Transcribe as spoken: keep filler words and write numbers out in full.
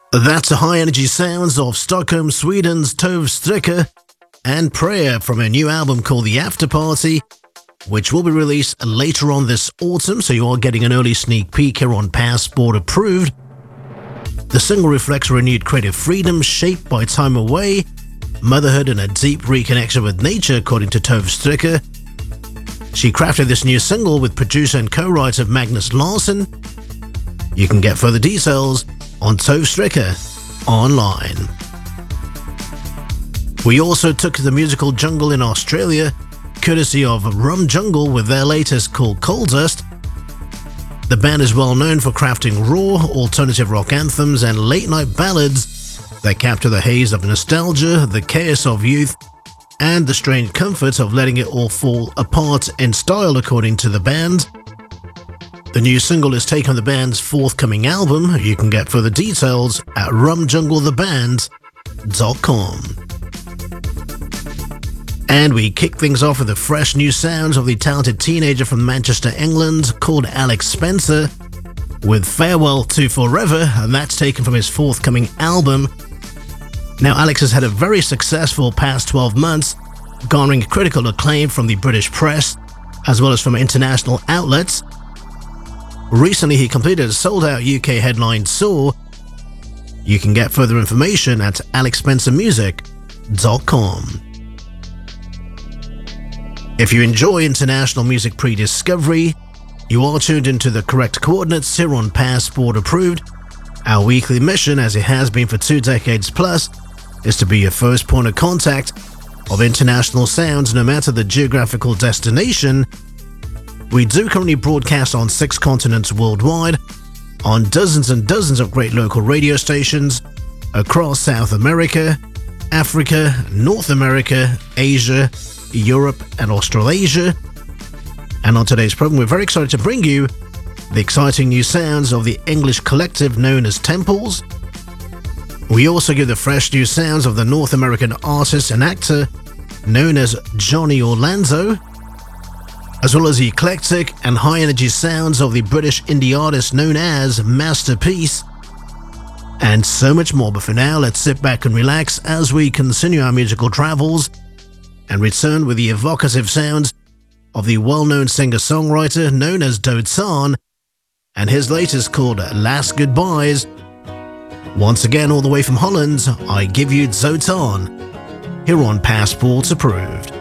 That's the high-energy sounds of Stockholm, Sweden's Tove Strycker and Prayer from a new album called The After Party, which will be released later on this autumn, so you are getting an early sneak peek here on Passport Approved. The single reflects renewed creative freedom shaped by time away, motherhood and a deep reconnection with nature, according to Tove Strycker. She crafted this new single with producer and co-writer Magnus Larsson. You can get further details on Tove Strycker online. We also took to the musical jungle in Australia, courtesy of Rum Jungle with their latest called Coal Dust. The band is well known for crafting raw, alternative rock anthems and late-night ballads that capture the haze of nostalgia, the chaos of youth, and the strange comfort of letting it all fall apart in style, according to the band. The new single is taken from the band's forthcoming album. You can get further details at rum jungle the band dot com. And we kick things off with the fresh new sounds of the talented teenager from Manchester, England, called Alex Spencer, with Farewell to Forever, and that's taken from his forthcoming album. Now, Alex has had a very successful past twelve months, garnering critical acclaim from the British press, as well as from international outlets. Recently, he completed a sold-out U K headline tour. You can get further information at alex spencer music dot com. If you enjoy international music pre-discovery, you are tuned into the correct coordinates here on Passport Approved. Our weekly mission, as it has been for two decades plus, is to be your first point of contact of international sounds no matter the geographical destination. We do currently broadcast on six continents worldwide, on dozens and dozens of great local radio stations across South America, Africa, North America, Asia, Europe and Australasia. And on today's program, we're very excited to bring you the exciting new sounds of the English collective known as Temples. We also give the fresh new sounds of the North American artist and actor known as Johnny Orlando, as well as the eclectic and high-energy sounds of the British indie artist known as Masterpiece, and so much more. But for now, let's sit back and relax as we continue our musical travels and return with the evocative sounds of the well-known singer-songwriter known as Dotan, and his latest called Last Goodbyes. Once again, all the way from Holland, I give you Dotan, here on Passport Approved.